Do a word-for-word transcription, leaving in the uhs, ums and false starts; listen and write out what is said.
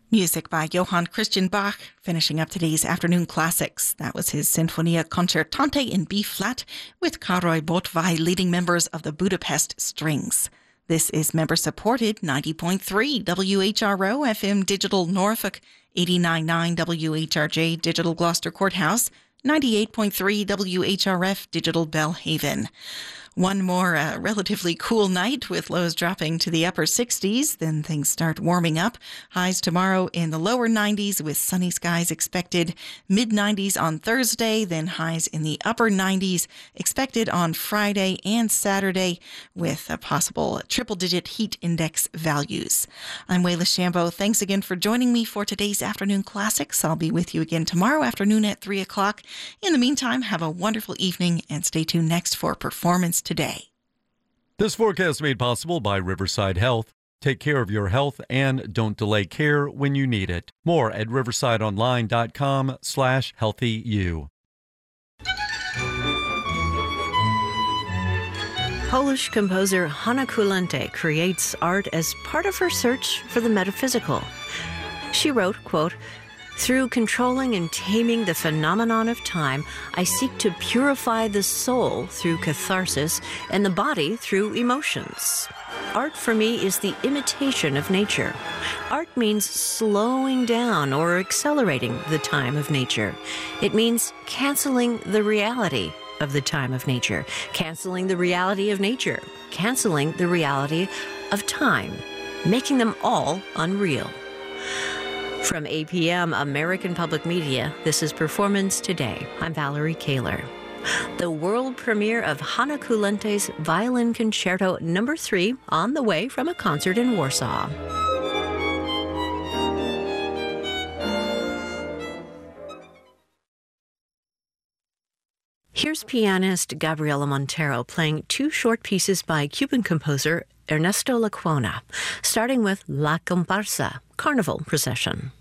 Music by Johann Christian Bach, finishing up today's afternoon classics. That was his Sinfonia Concertante in B-flat with Károly Botvály leading members of the Budapest Strings. This is member-supported ninety point three W H R O F M Digital Norfolk, eighty-nine point nine W H R J Digital Gloucester Courthouse, ninety-eight point three W H R F Digital Belhaven. One more uh, relatively cool night with lows dropping to the upper sixties. Then things start warming up. Highs tomorrow in the lower nineties with sunny skies expected. mid nineties on Thursday, then highs in the upper nineties expected on Friday and Saturday with a possible triple-digit heat index values. I'm Wayla Shambo. Thanks again for joining me for today's Afternoon Classics. I'll be with you again tomorrow afternoon at three o'clock. In the meantime, have a wonderful evening and stay tuned next for Performance Today. This forecast made possible by Riverside Health. Take care of your health and don't delay care when you need it. More at riversideonline.com slash healthyu. Polish composer Hanna Kulente creates art as part of her search for the metaphysical. She wrote, quote, "Through controlling and taming the phenomenon of time, I seek to purify the soul through catharsis and the body through emotions. Art for me is the imitation of nature. Art means slowing down or accelerating the time of nature. It means canceling the reality of the time of nature, canceling the reality of nature, canceling the reality of time, making them all unreal." From A P M American Public Media, this is Performance Today. I'm Valerie Kaler. The world premiere of Hanna Kulente's Violin Concerto Number three on the way from a concert in Warsaw. Here's pianist Gabriela Montero playing two short pieces by Cuban composer Ernesto Lecuona, starting with La Comparsa, Carnival Procession.